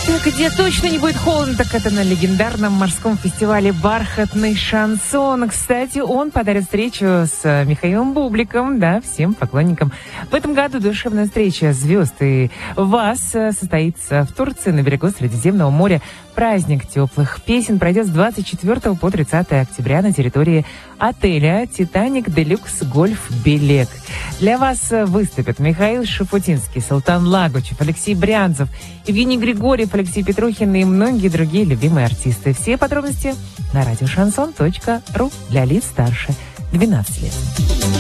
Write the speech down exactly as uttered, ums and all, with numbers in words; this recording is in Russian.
Где точно не будет холодно, так это на легендарном морском фестивале «Бархатный шансон». Кстати, он подарит встречу с Михаилом Бубликом, да, всем поклонникам. В этом году душевная встреча звезд и вас состоится в Турции на берегу Средиземного моря. Праздник теплых песен пройдет с двадцать четвёртого по тридцатое октября на территории отеля «Титаник Делюкс Гольф Белек». Для вас выступят Михаил Шуфутинский, Султан Лагучев, Алексей Брянцев, Евгений Григорьев, Алексей Петрухин и многие другие любимые артисты. Все подробности на радиошансон точка ру для лиц старше двенадцати лет.